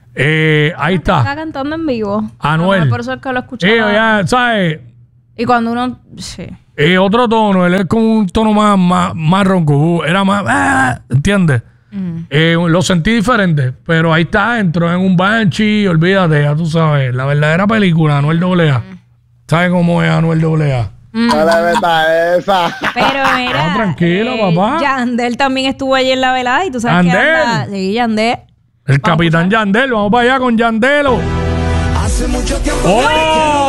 Ahí está. Está cantando en vivo. Anuel. Por eso es que lo escuchaba. Ya, ¿sabes? Y cuando uno... Sí. Otro tono, él es con un tono más ronco. Era más... ¿entiendes? Lo sentí diferente. Pero ahí está, entró en un Banshee, olvídate, ya tú sabes. La verdadera película, Anuel AA. ¿Sabes cómo es Anuel AA? No le metas esa. Pero mira... tranquilo, papá. Yandel también estuvo allí en la velada y tú sabes que ¿Yandel? anda... Sí, Yandel. El capitán Yandel, vamos para allá con Yandelo. Hace mucho tiempo. ¡Oh!